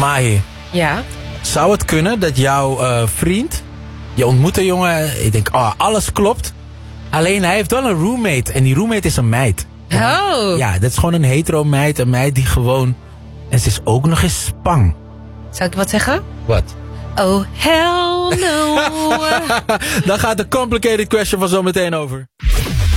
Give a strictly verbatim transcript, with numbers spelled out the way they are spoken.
Mahi, Ja. zou het kunnen dat jouw uh, vriend, je ontmoet een jongen, ik denk, oh, alles klopt. Alleen hij heeft wel een roommate en die roommate is een meid. Oh. Ja, dat is gewoon een hetero meid, een meid die gewoon, en ze is ook nog eens spang. Zou ik wat zeggen? Wat? Oh, hell no. Dan gaat de complicated question van zo meteen over.